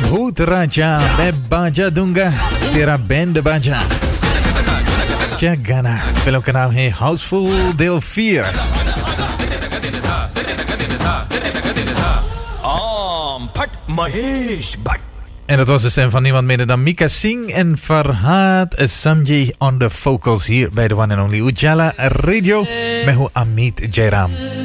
भूत राजा मैं बाजा दूंगा तेरा बैंड बाजा. क्या गाना. फिल्म का नाम है हाउसफुल दिल fear. Mahesh Bhatt. En dat was de stem van niemand minder dan Mika Singh en Farhad Samji on the vocals hier bij de One and Only Ujala Radio met Amit Jairam.